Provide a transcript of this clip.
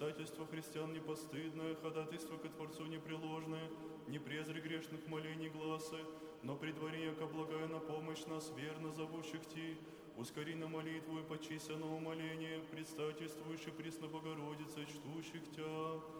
предстательство христиан непостыдное, ходатайство ко Творцу непреложное, не презри грешных молений гласы, но предвари, яко благая на помощь нас, верно зовущих Ти, ускори на молитву и почися на умоление, предстательствующий присно Богородице, чтущих Тя.